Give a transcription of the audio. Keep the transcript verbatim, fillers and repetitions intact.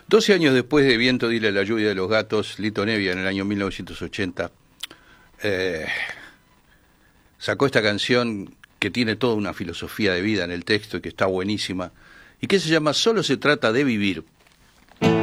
Doce años después de Viento, dile la lluvia de los gatos, Lito Nebbia, en el año mil novecientos ochenta, eh, sacó esta canción que tiene toda una filosofía de vida en el texto y que está buenísima, y que se llama Solo se trata de vivir.